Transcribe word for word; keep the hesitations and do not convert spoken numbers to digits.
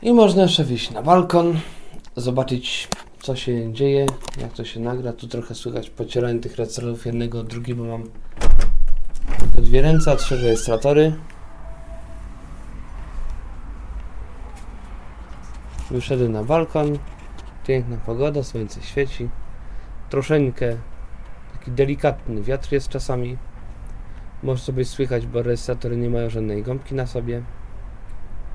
I można jeszcze wyjść na balkon, zobaczyć co się dzieje, jak to się nagra. Tu trochę słychać pocieranie tych rejestratorów jednego od drugiego, bo mam te dwie ręce, a trzy rejestratory. Wyszedłem na balkon, piękna pogoda, słońce świeci, troszeczkę taki delikatny wiatr jest czasami. Może sobie słychać, bo rejestratory nie mają żadnej gąbki na sobie.